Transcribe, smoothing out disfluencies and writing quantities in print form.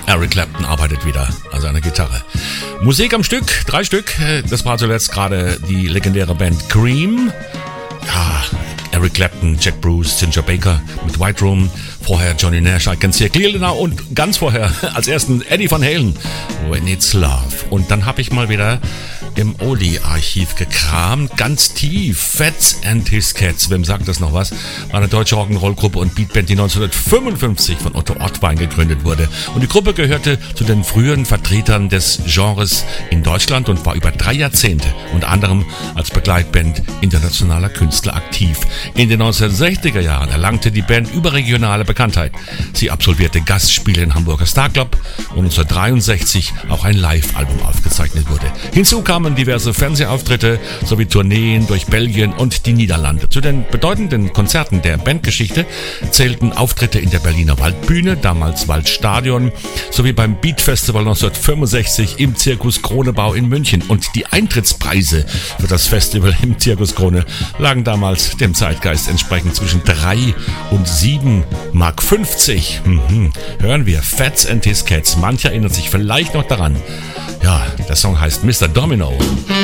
Eric Clapton arbeitet wieder an seiner Gitarre. Musik am Stück, 3 Stück. Das war zuletzt gerade die legendäre Band Cream. Ja, Eric Clapton, Jack Bruce, Ginger Baker mit White Room. Vorher Johnny Nash, I Can See It Clearly Now. Und ganz vorher als ersten Eddie Van Halen, When It's Love. Und dann habe ich mal wieder im Oldie-Archiv gekramt, ganz tief. Fats and His Cats, wem sagt das noch was? War eine deutsche Rock'n'Roll-Gruppe und Beatband, die 1955 von Otto Ottwein gegründet wurde. Und die Gruppe gehörte zu den frühen Vertretern des Genres in Deutschland und war über 3 Jahrzehnte unter anderem als Begleitband internationaler Künstler aktiv. In den 1960er Jahren erlangte die Band überregionale Bekanntheit. Sie absolvierte Gastspiele im Hamburger Starclub und 1963 auch ein Live-Album aufgezeichnet wurde. Hinzu kamen diverse Fernsehauftritte sowie Tourneen durch Belgien und die Niederlande. Zu den bedeutenden Konzerten der Bandgeschichte zählten Auftritte in der Berliner Waldbühne, damals Waldstadion, sowie beim Beat Festival 1965 im Zirkus Kronebau in München. Und die Eintrittspreise für das Festival im Zirkus Krone lagen damals dem Zeitgeist entsprechend zwischen 3 und 7,50 Mark. Hören wir Fats and His Cats. Mancher erinnert sich vielleicht noch daran. Ja, der Song heißt Mr. Domino.